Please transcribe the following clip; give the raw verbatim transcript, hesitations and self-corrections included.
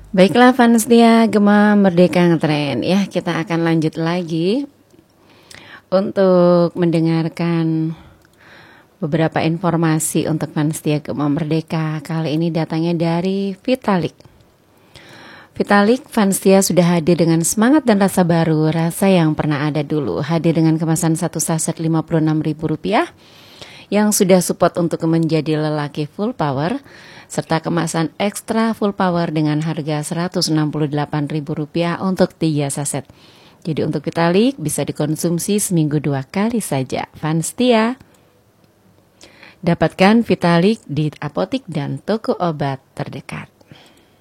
Baiklah fans dia Gema Merdeka Ngetren ya, kita akan lanjut lagi untuk mendengarkan beberapa informasi untuk fans dia Gema Merdeka. Kali ini datangnya dari Vitalik. Vitalik, fans dia sudah hadir dengan semangat dan rasa baru, rasa yang pernah ada dulu. Hadir dengan kemasan satu saset lima puluh enam ribu rupiah yang sudah support untuk menjadi lelaki full power, serta kemasan ekstra full power dengan harga seratus enam puluh delapan ribu rupiah untuk tiga saset. Jadi untuk Vitalik bisa dikonsumsi seminggu dua kali saja. Fans Tia, dapatkan Vitalik di apotik dan toko obat terdekat.